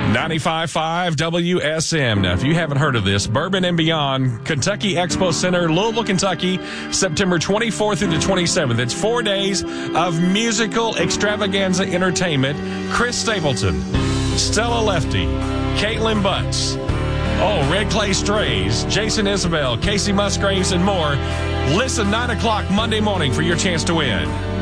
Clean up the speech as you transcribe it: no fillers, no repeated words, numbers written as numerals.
95.5 WSM. Now, if you haven't heard of this, Bourbon and Beyond, Kentucky Expo Center, Louisville, Kentucky, September 24th through the 27th. It's 4 days of musical extravaganza entertainment. Chris Stapleton, Stella Lefty, Caitlin Butts, Red Clay Strays, Jason Isabel, Casey Musgraves, and more. Listen 9 o'clock Monday morning for your chance to win.